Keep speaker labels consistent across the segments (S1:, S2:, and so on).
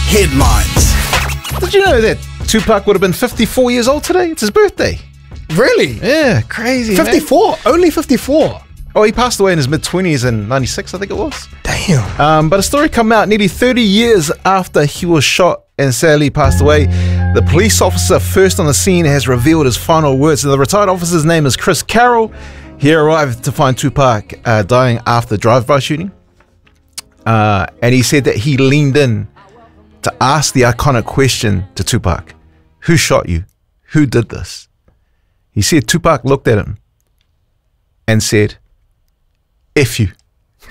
S1: Headlines.
S2: Did you know that Tupac would have been 54 years old today? It's his birthday.
S3: Really?
S2: Yeah, crazy.
S3: 54? Only 54?
S2: Oh, he passed away in his mid-20s in 96, I think it was.
S3: Damn.
S2: But a story come out nearly 30 years after he was shot and sadly passed away. The police officer first on the scene has revealed his final words. The retired officer's name is Chris Carroll. He arrived to find Tupac dying after the drive-by shooting. And he said that he leaned in to ask the iconic question to Tupac. Who shot you? Who did this? He said Tupac looked at him and said, F you.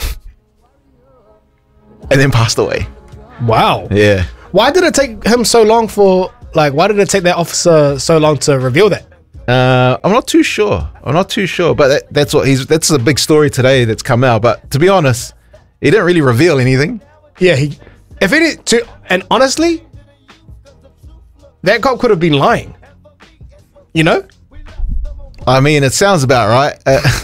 S2: And then passed away.
S3: Wow.
S2: Yeah.
S3: Why did it take him so long why did it take that officer so long to reveal that?
S2: I'm not too sure. But that's a big story today that's come out. But to be honest, he didn't really reveal anything.
S3: Yeah, and honestly, that cop could have been lying. You know?
S2: I mean, it sounds about right.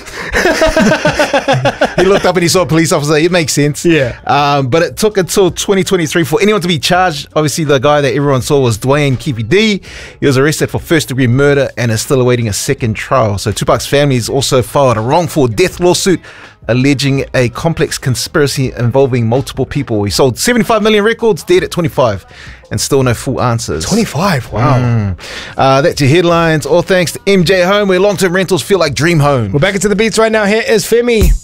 S2: He looked up and he saw a police officer. It makes sense.
S3: Yeah.
S2: But it took until 2023 for anyone to be charged. Obviously, the guy that everyone saw was Dwayne Keefe D. He was arrested for first-degree murder and is still awaiting a second trial. So Tupac's family has also filed a wrongful death lawsuit alleging a complex conspiracy involving multiple people. He sold 75 million records, dead at 25, and still no full answers.
S3: 25, wow.
S2: That's your headlines. All thanks to MJ Home, where long-term rentals feel like dream home.
S3: We're back into the beats right now. Here is Femi.